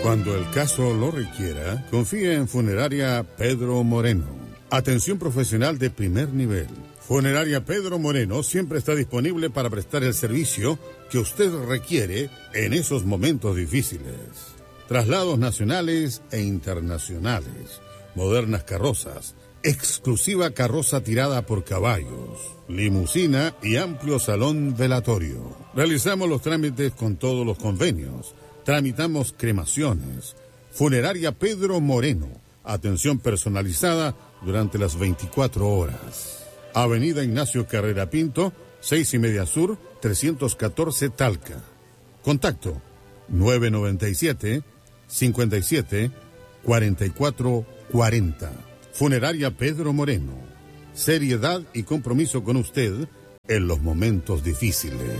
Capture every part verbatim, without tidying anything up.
Cuando el caso lo requiera, confíe en Funeraria Pedro Moreno. Atención profesional de primer nivel. Funeraria Pedro Moreno siempre está disponible para prestar el servicio que usted requiere en esos momentos difíciles. Traslados nacionales e internacionales, modernas carrozas, exclusiva carroza tirada por caballos, limusina y amplio salón velatorio. Realizamos los trámites con todos los convenios. Tramitamos cremaciones. Funeraria Pedro Moreno. Atención personalizada durante las veinticuatro horas. Avenida Ignacio Carrera Pinto, seis y media sur, trescientos catorce Talca. Contacto nueve noventa y siete, cincuenta y siete, cuarenta y cuatro cuarenta. Funeraria Pedro Moreno. Seriedad y compromiso con usted en los momentos difíciles.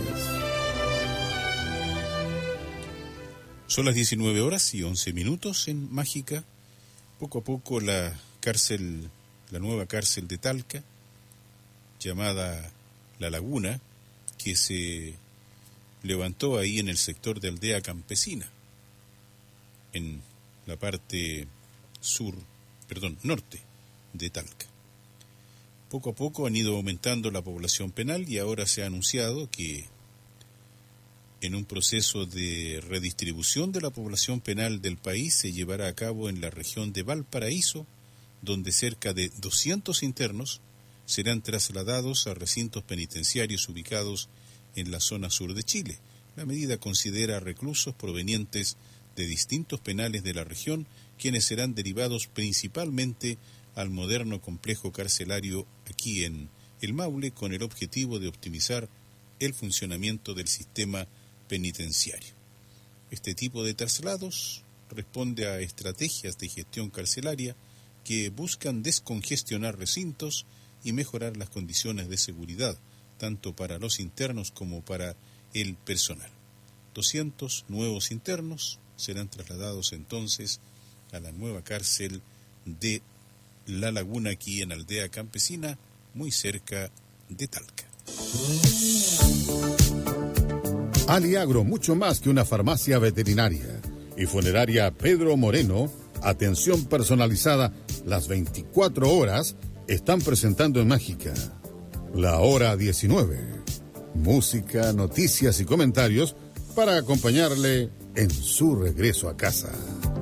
Son las diecinueve horas y once minutos en Mágica. Poco a poco la cárcel, la nueva cárcel de Talca, llamada La Laguna, que se levantó ahí en el sector de Aldea Campesina, en la parte sur, perdón, norte de Talca. Poco a poco han ido aumentando la población penal y ahora se ha anunciado que en un proceso de redistribución de la población penal del país se llevará a cabo en la región de Valparaíso, donde cerca de doscientos internos serán trasladados a recintos penitenciarios ubicados en la zona sur de Chile. La medida considera reclusos provenientes de distintos penales de la región, quienes serán derivados principalmente al moderno complejo carcelario aquí en El Maule, con el objetivo de optimizar el funcionamiento del sistema penitenciario. Este tipo de traslados responde a estrategias de gestión carcelaria que buscan descongestionar recintos y mejorar las condiciones de seguridad, tanto para los internos como para el personal. doscientos nuevos internos serán trasladados entonces a la nueva cárcel de La Laguna, aquí en Aldea Campesina, muy cerca de Talca. Aliagro, mucho más que una farmacia veterinaria. Y Funeraria Pedro Moreno, atención personalizada las veinticuatro horas, están presentando en Mágica la hora diecinueve. Música, noticias y comentarios para acompañarle en su regreso a casa.